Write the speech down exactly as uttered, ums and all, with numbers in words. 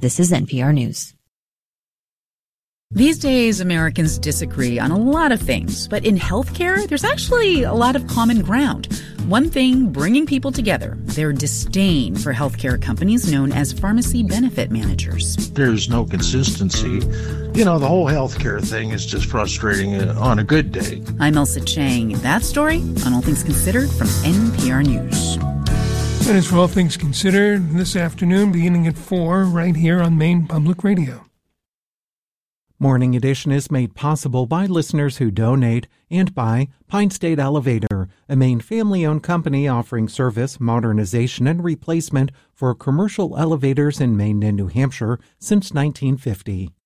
This is N P R News. These days, Americans disagree on a lot of things, but in healthcare, there's actually a lot of common ground. One thing bringing people together, their disdain for healthcare companies known as pharmacy benefit managers. There's no consistency. You know, the whole healthcare thing is just frustrating on a good day. I'm Elsa Chang. That story on All Things Considered from N P R News. That is for All Things Considered this afternoon, beginning at four, right here on Maine Public Radio. Morning Edition is made possible by listeners who donate and by Pine State Elevator, a Maine family-owned company offering service, modernization, and replacement for commercial elevators in Maine and New Hampshire since nineteen fifty.